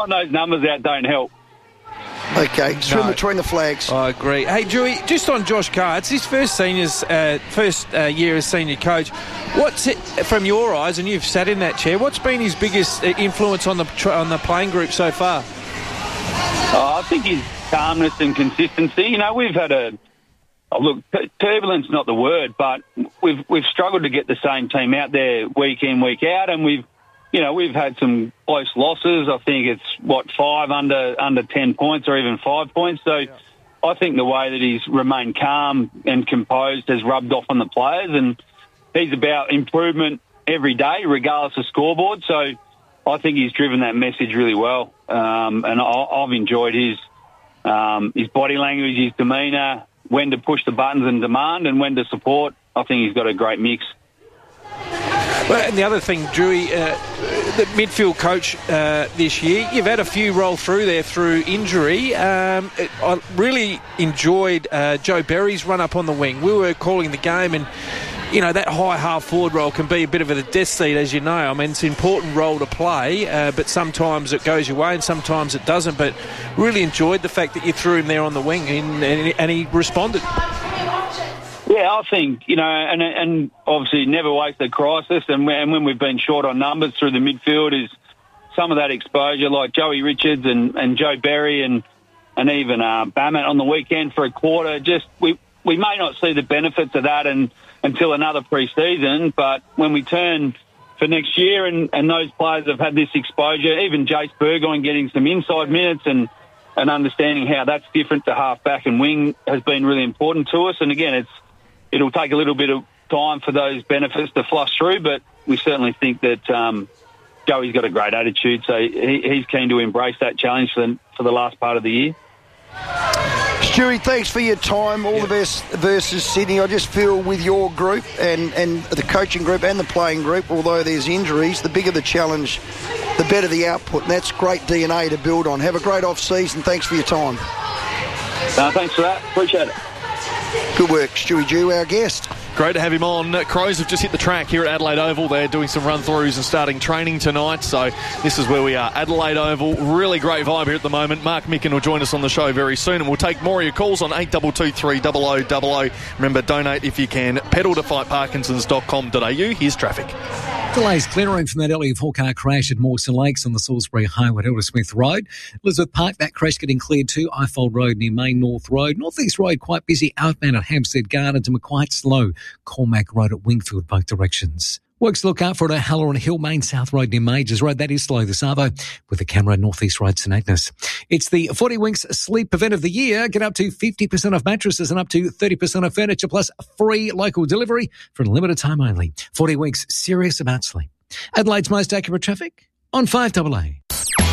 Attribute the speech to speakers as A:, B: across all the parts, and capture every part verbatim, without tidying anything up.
A: those numbers out don't help.
B: Okay, swim
C: No.
B: between the flags.
C: I agree. Hey, Dewey, just on Josh Carr, it's his first seniors, uh, first uh, year as senior coach. What's it, from your eyes, and you've sat in that chair, what's been his biggest uh, influence on the tr- on the playing group so far?
A: Oh, I think his calmness and consistency. You know, we've had a oh, look, t- turbulence not the word, but we've we've struggled to get the same team out there week in, week out, and we've you know we've had some close losses. I think it's what five under under ten points or even five points. So. Yeah. I think the way that he's remained calm and composed has rubbed off on the players, and he's about improvement every day, regardless of scoreboard. So I think he's driven that message really well, um, and I, I've enjoyed his um, his body language, his demeanour, when to push the buttons and demand, and when to support. I think he's got a great mix.
C: Well, and the other thing, Drewy, uh, the midfield coach uh, this year, you've had a few roll through there through injury. Um, it, I really enjoyed uh, Joe Berry's run up on the wing. We were calling the game, and you know that high half forward role can be a bit of a death seat, as you know. I mean, it's an important role to play, uh, but sometimes it goes your way and sometimes it doesn't. But really enjoyed the fact that you threw him there on the wing, and, and, and he responded.
A: Yeah, I think, you know, and and obviously never waste a crisis, and when, and when we've been short on numbers through the midfield is some of that exposure, like Joey Richards and, and Joe Berry and and even uh, Bammett on the weekend for a quarter. Just we we may not see the benefits of that and, until another pre-season, but when we turn for next year and, and those players have had this exposure, even Jace Burgoyne getting some inside minutes and, and understanding how that's different to half-back and wing has been really important to us. And again, it's it'll take a little bit of time for those benefits to flush through, but we certainly think that um, Joey's got a great attitude, so he, he's keen to embrace that challenge for the, for the last part of the year.
B: Stewie, thanks for your time. All yeah. the best versus Sydney. I just feel with your group and, and the coaching group and the playing group, although there's injuries, the bigger the challenge, the better the output, and that's great D N A to build on. Have a great off-season. Thanks for your time.
A: Uh, thanks for that. Appreciate it.
B: Good work, Stewie Dew, our guest.
D: Great to have him on. Crows have just hit the track here at Adelaide Oval. They're doing some run-throughs and starting training tonight. So this is where we are, Adelaide Oval. Really great vibe here at the moment. Mark Micken will join us on the show very soon, and we'll take more of your calls on eight two two three zero zero zero zero. Remember, donate if you can. pedal to fight parkinsons dot com dot a u. Here's traffic.
E: Delays clearing from that early four-car crash at Mawson Lakes on the Salisbury Highway, Hilda Smith Road. Elizabeth Park, that crash getting cleared too. Ifold Road near Main North Road. North East Road quite busy. Outbound at Hampstead Gardens and quite slow. Cormac Road at Wingfield, both directions. Works to look out for at Halloran Hill, Main South Road near Majors Road. That is slow this Arvo with the camera North East Road, St Agnes. It's the forty Winks Sleep Event of the Year. Get up to fifty percent off mattresses and up to thirty percent off furniture plus free local delivery for a limited time only. forty Winks, serious about sleep. Adelaide's most accurate traffic on five A A.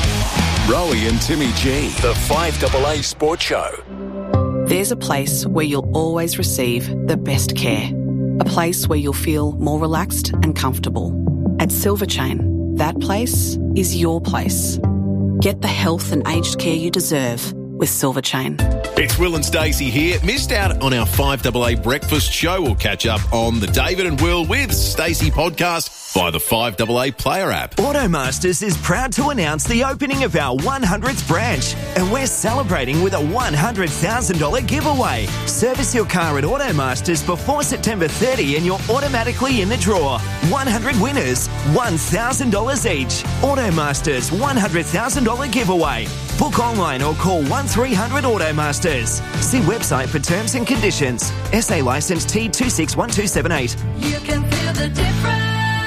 F: Rowie and Timmy G, the five A A Sports Show.
G: There's a place where you'll always receive the best care. A place where you'll feel more relaxed and comfortable. At Silver Chain, that place is your place. Get the health and aged care you deserve with Silver Chain.
H: It's Will and Stacey here. Missed out on our five A A breakfast show? We'll catch up on the David and Will with Stacey podcast via the five A A player app.
I: Automasters is proud to announce the opening of our one hundredth branch, and we're celebrating with a one hundred thousand dollars giveaway. Service your car at Automasters before September thirtieth and you're automatically in the draw. one hundred winners, one thousand dollars each. Automasters one hundred thousand dollars giveaway. Book online or call one three hundred Automasters. See website for terms and conditions. S A licence T two six one two seven eight.
J: You can feel the difference.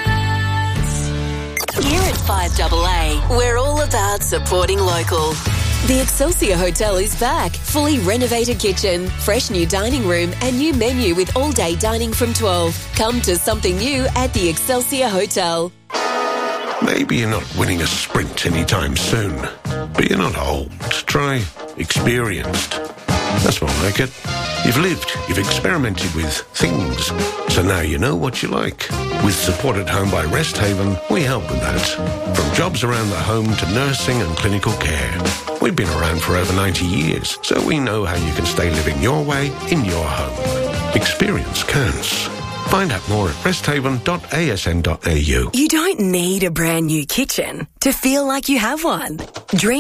K: Here at five A A, we're all about supporting local. The Excelsior Hotel is back. Fully renovated kitchen, fresh new dining room and new menu with all-day dining from twelve. Come to something new at the Excelsior Hotel.
L: Maybe you're not winning a sprint anytime soon, but you're not old. Try experienced. That's more like it. You've lived, you've experimented with things, so now you know what you like. With Support at Home by Rest Haven, we help with that. From jobs around the home to nursing and clinical care. We've been around for over ninety years, so we know how you can stay living your way in your home. Experience counts. Find out more at resthaven dot a s n dot a u.
M: You don't need a brand new kitchen to feel like you have one. Dream